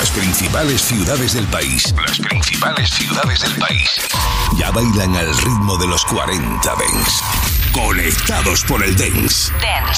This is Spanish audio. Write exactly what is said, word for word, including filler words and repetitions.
Las principales ciudades del país. Las principales ciudades del país. Ya bailan al ritmo de los cuarenta Dance. Conectados por el Dance. Dance